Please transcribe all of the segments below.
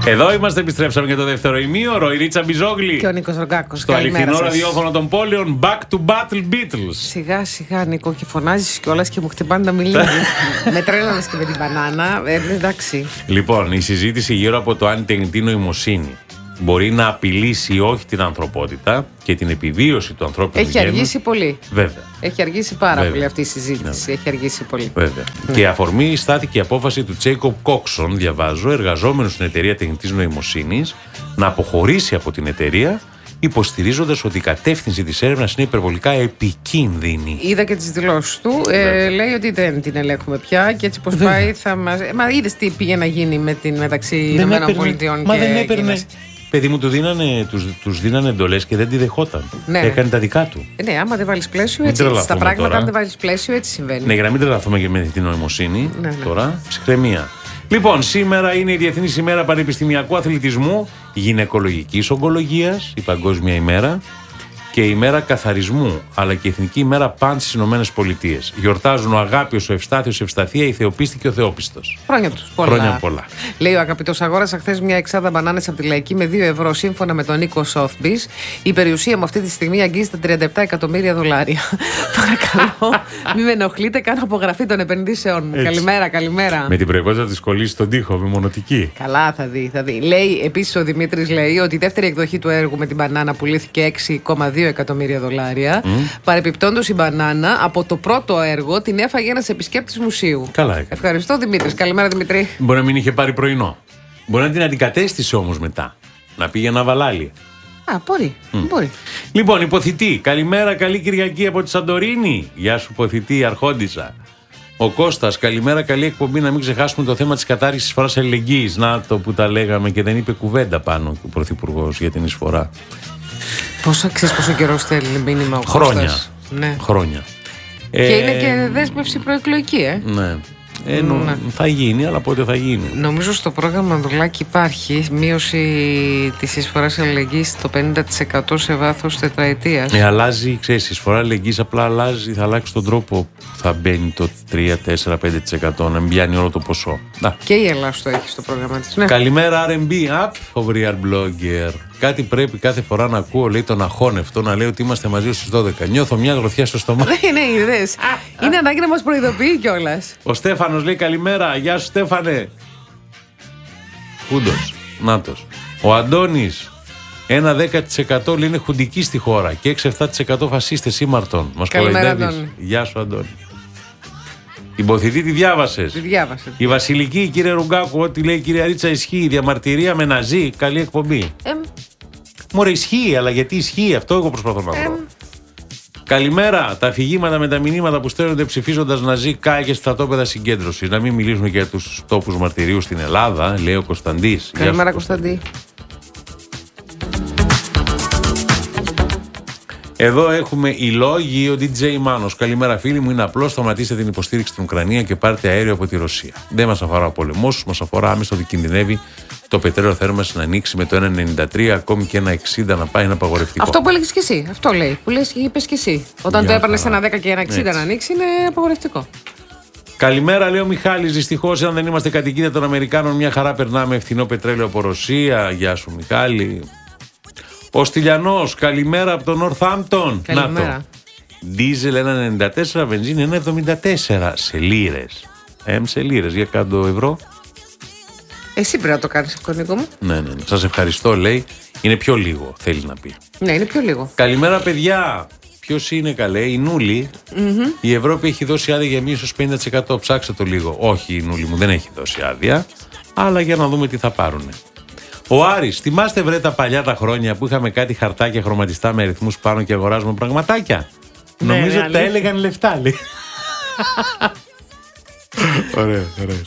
Εδώ είμαστε, επιστρέψαμε για το δεύτερο ημίωρο. Η Ρίτσα Μπιζόγλη Και ο Νίκος Ρογκάκος. στο αληθινό ραδιόφωνο των πόλεων. Back to Battle Beatles. Σιγά σιγά, Νίκο, και φωνάζεις κιόλας και μου χτυπάνε τα μιλίδια. Με τρέλανες και με την μπανάνα. Εντάξει. Λοιπόν, η συζήτηση γύρω από το αν η τεχνητή νοημοσύνη μπορεί να απειλήσει ή όχι την ανθρωπότητα και την επιβίωση του ανθρώπινου Έχει αργήσει πολύ. Βέβαια. Έχει αργήσει πάρα Βέβαια. πολύ αυτή η συζήτηση. Έχει αργήσει πολύ. Βέβαια. Και η αφορμή στάθηκε η απόφαση του Τζέικοπ Κόξον, διαβάζω, εργαζόμενου στην εταιρεία τεχνητής νοημοσύνης, να αποχωρήσει από την εταιρεία, υποστηρίζοντας ότι η κατεύθυνση της έρευνας είναι υπερβολικά επικίνδυνη. Είδα και τις δηλώσεις του. Λέει ότι δεν την ελέγχουμε πια και έτσι πως πάει θα μας. Μα είδες τι πήγε να γίνει μεταξύ Ηνωμένων Πολιτειών και δεν έπαιρνε. Κίνας. Παιδί μου, τους δίνανε εντολές και δεν τη δεχόταν. Ναι. Έκανε τα δικά του. Ναι, άμα δεν βάλεις πλαίσιο, Μην έτσι. Στα τρελαθούμε πράγματα, τώρα. αν δεν βάλεις πλαίσιο, έτσι συμβαίνει. Ναι, για να μην τρελαθούμε και με την νοημοσύνη. Ναι. Τώρα, ψυχραιμία. Λοιπόν, σήμερα είναι η Διεθνής ημέρα Πανεπιστημιακού Αθλητισμού, Γυναικολογικής Ογκολογίας, η Παγκόσμια ημέρα, και η ημέρα καθαρισμού, αλλά και η Εθνική ημέρα Παν στις Ηνωμένες Πολιτείες. Γιορτάζουν ο Αγάπιος, ο Ευστάθιος, Ευσταθία, η Θεοπίστη και ο Θεόπιστος. Χρόνια τους. Πολλά. Χρόνια πολλά. Λέει ο αγαπητός, αγόρασα χθες μια εξάδα μπανάνες από τη Λαϊκή με 2 ευρώ σύμφωνα με τον Νίκο Σόθμπις. Η περιουσία μου αυτή τη στιγμή αγγίζει τα $37 εκατομμύρια. Παρακαλώ, μην με ενοχλείτε, κάνω απογραφή των επενδύσεών μου. Έτσι. Καλημέρα, καλημέρα. Με την προϋπόθεση να τη κολλήσει στον τοίχο, με μονοτική. Καλά, θα δει, θα δει. Λέει επίσης ο Δημήτρης, λέει ότι η δεύτερη εκδοχή του έργου με την μπανάνα πουλήθηκε $6,2 εκατομμύρια. Παρεπιπτόντως, η μπανάνα από το πρώτο έργο την έφαγε ένας επισκέπτης μουσείου. Καλά έκανε. Ευχαριστώ, Δημήτρης. Καλημέρα, Δημήτρη. Μπορεί να μην είχε πάρει πρωινό. Μπορεί να την αντικατέστησε όμως μετά. Να πήγε να βαλάλει. Α, μπορεί. Μπορεί. Λοιπόν, υποθητή. Καλημέρα, καλή Κυριακή από τη Σαντορίνη. Γεια σου, υποθητή, Αρχόντισσα. Ο Κώστας, καλημέρα, καλή εκπομπή. Να μην ξεχάσουμε το θέμα της κατάργησης εισφοράς αλληλεγγύης. Να το που τα λέγαμε και δεν είπε κουβέντα πάνω ο Πρωθυπουργός για την εισφορά. Πόσο καιρό στέλνει μήνυμα ο Χρόνια. Κώστας. Ναι. Χρόνια. Και είναι και δέσμευση προεκλογική, Ναι. Ναι. Θα γίνει, αλλά πότε θα γίνει. Νομίζω στο πρόγραμμα Δουλάκη υπάρχει μείωση της εισφοράς αλληλεγγύης στο 50% σε βάθος τετραετίας. Αλλάζει, ξέρεις, η εισφορά αλληλεγγύης απλά αλλάζει, θα αλλάξει τον τρόπο που θα μπαίνει το 3, 4, 5%, να μην πιάνει όλο το ποσό. Να. Και η Ελλάδα το έχει στο πρόγραμμα της. Ναι. Καλημέρα R&B, up, ο Real Blogger. Κάτι πρέπει κάθε φορά να ακούω, λέει, τον αχώνευτο να λέει ότι είμαστε μαζί στις 12. Νιώθω μια γροθιά στο στόμα. Ναι, είδες. Είναι ανάγκη να μας προειδοποιεί κιόλας. Ο Στέφανος λέει καλημέρα, γεια σου Στέφανε. Κούντος, νάτος. Ο Αντώνης, 1-10% λέει είναι χουντική στη χώρα και 6-7% φασίστες ήμαρτον. Μας Καλημέρα, κοροϊδεύεις. Αντώνη. Γεια σου Αντώνη. Την ποθητή τη διάβασες. Τη διάβασε. Η Βασιλική, κύριε Ρουγκάκου, ό,τι λέει η κυρία Ρίτσα ισχύει. Η διαμαρτυρία με ναζί, καλή εκπομπή. Μωρέ, ισχύει, αλλά γιατί ισχύει, αυτό εγώ προσπαθώ να βρω. Καλημέρα. Τα αφηγήματα με τα μηνύματα που στέλνονται ψηφίζοντας ναζί και στρατόπεδα συγκέντρωσης. Να μην μιλήσουμε για τους τόπους μαρτυρίου στην Ελλάδα, λέει ο Κωνσταντής. Καλημέρα, Κωνσταντή. Εδώ έχουμε οι λόγοι, ο DJ Μάνος. Καλημέρα, φίλοι μου. Είναι απλό. Σταματήστε την υποστήριξη στην Ουκρανία και πάρτε αέριο από τη Ρωσία. Δεν μας αφορά ο πολεμός, μας αφορά άμεσα ότι κινδυνεύει το πετρέλαιο θέρμανσης να ανοίξει με το 1,93, ακόμη και 1,60 να πάει ένα απαγορευτικό. Αυτό που έλεγες και εσύ. Αυτό λέει. Που λες και είπες και εσύ. Όταν Μια το έπαιρνες χαρά. 1,10 και 1,60 να ανοίξει, είναι απαγορευτικό. Καλημέρα, λέει ο Μιχάλης. Δυστυχώς, αν δεν είμαστε κατοικίδια των Αμερικάνων, μια χαρά περνάμε φθηνό πετρέλαιο από Ρωσία. Γεια σου, Μιχάλη. Ο Στυλιανός, καλημέρα από τον Northampton. Καλημέρα. Δίζελ 1,94, βενζίνη 1,74 σε λίρες. Σε λίρες, για κάτω ευρώ. Εσύ πρέπει να το κάνεις αυτό, Νίκο μου. Ναι. Σας ευχαριστώ, λέει. Είναι πιο λίγο, θέλει να πει. Ναι, είναι πιο λίγο. Καλημέρα, παιδιά. Ποιος είναι, καλέ, η Νούλη. Η Ευρώπη έχει δώσει άδεια για μείωση 50%. Ψάξτε το λίγο. Όχι, η Νούλη μου δεν έχει δώσει άδεια. Αλλά για να δούμε τι θα πάρουνε. Ο Άρης, θυμάστε βρε τα παλιά τα χρόνια που είχαμε κάτι χαρτάκια χρωματιστά με αριθμούς πάνω και αγοράζουμε πραγματάκια. Ναι, Νομίζω ναι, τα έλεγαν λεφτά, λέει. Ωραία.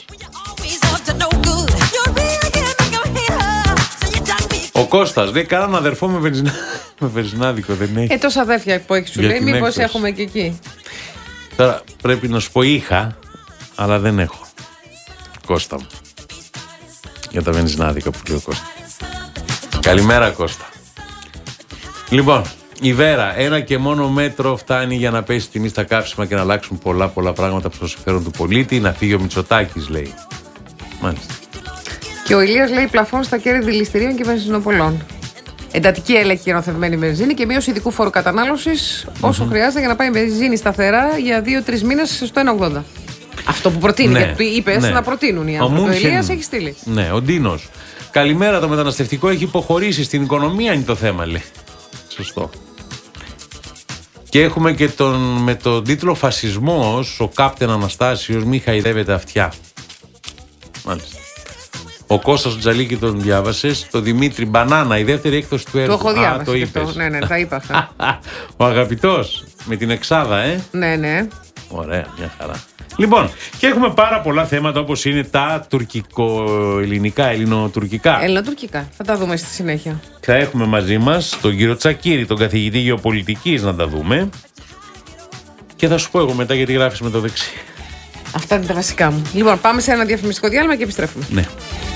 Ο Κώστας, λέει, κανέναν αδερφό με βενζινάδικο δεν έχει. Τόσα αδέρφια που έχει σου Για λέει, την μήπως έκφραση. έχουμε και εκεί. Τώρα πρέπει να σου πω είχα, αλλά δεν έχω. Κώστα μου. Για τα βενζινάδικα που λέει ο Κώστα. Καλημέρα, Κώστα. Λοιπόν, η Βέρα, ένα και μόνο μέτρο φτάνει για να πέσει τιμή στα καύσιμα και να αλλάξουν πολλά πράγματα προς το συμφέρον του πολίτη. Να φύγει ο Μητσοτάκης, λέει. Μάλιστα. Και ο Ηλίας λέει πλαφών στα κέρδη δηληστηρίων και βενζινοπολών. Εντατική έλεγχη για νοθευμένη βενζίνη και μείωση ειδικού φόρου κατανάλωσης όσο χρειάζεται για να πάει η βενζίνη σταθερά για 2-3 μήνες στο 1,80. Αυτό που προτείνει. Γιατί είπες να προτείνουν οι άνθρωποι. Ο Ηλίας έχει στείλει. Ναι, ο Ντίνος. Καλημέρα, το μεταναστευτικό έχει υποχωρήσει στην οικονομία, είναι το θέμα, λέει. Σωστό. Και έχουμε και με τον τίτλο Φασισμός, ο Κάπτεν Αναστάσιος μη χαϊδεύεται αυτιά. Μάλιστα. Ο Κώστας Τζαλίκη τον διάβασες. Το Δημήτρη Μπανάνα, η δεύτερη έκδοση του έργου. Το έχω διάβασει. Το είπες. Ναι, τα είπα αυτά. Ο αγαπητός, με την εξάδα, Ναι. Ωραία, μια χαρά. Λοιπόν, και έχουμε πάρα πολλά θέματα όπως είναι τα τουρκικο-ελληνικά, ελληνοτουρκικά. Ελληνοτουρκικά. Θα τα δούμε στη συνέχεια. Θα έχουμε μαζί μας τον κύριο Τσακίρη, τον καθηγητή γεωπολιτικής, να τα δούμε. Και θα σου πω εγώ μετά γιατί γράφεις με το δεξί. Αυτά είναι τα βασικά μου. Λοιπόν, πάμε σε ένα διαφημιστικό διάλειμμα και επιστρέφουμε. Ναι.